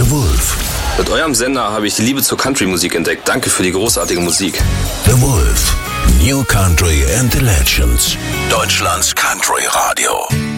The Wolf. Mit eurem Sender habe ich die Liebe zur Country-Musik entdeckt. Danke für die großartige Musik. The Wolf. New Country and the Legends. Deutschlands Country Radio.